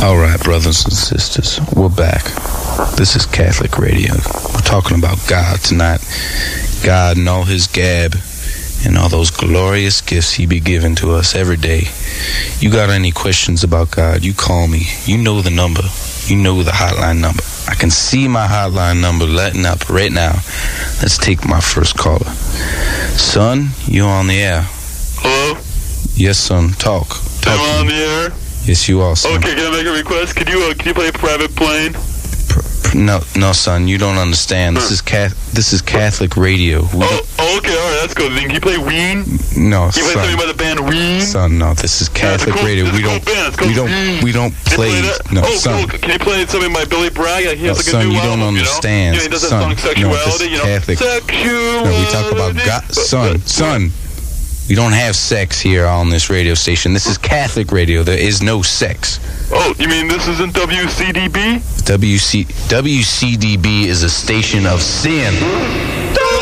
All right, brothers and sisters, we're back. This is Catholic Radio. We're talking about God tonight. God and all his gab and all those glorious gifts he be giving to us every day. You got any questions about God, you call me. You know the number. You know the hotline number. I can see my hotline number lighting up right now. Let's take my first caller. Son, you're on the air. Hello? Yes, son. Talk. Am I on the air? Yes, you are, son. Okay, can I make a request? Can you play Private Plane? No, son, you don't understand. This is Catholic radio. Okay, all right, that's good. Then can you play Ween? No, Can you play something by the band Ween? Son, no, this is Catholic radio. We don't play. No, son. Can you play something by Billy Bragg? He has like a son, new you don't album, understand. He does that son, song Sexuality, no, this is Catholic. Sexuality. No, we talk about God. Son. We don't have sex here on this radio station. This is Catholic radio. There is no sex. Oh, you mean this isn't WCDB? WCDB is a station of sin.